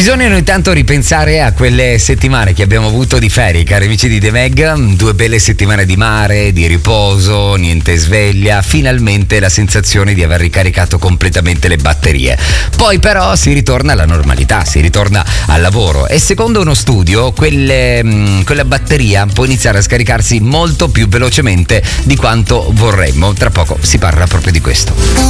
Bisogna ogni tanto ripensare a quelle settimane che abbiamo avuto di ferie, cari amici di The Meg, 2 belle settimane di mare, di riposo, niente sveglia, finalmente la sensazione di aver ricaricato completamente le batterie. Poi però si ritorna alla normalità, si ritorna al lavoro e secondo uno studio quella batteria può iniziare a scaricarsi molto più velocemente di quanto vorremmo. Tra poco si parla proprio di questo.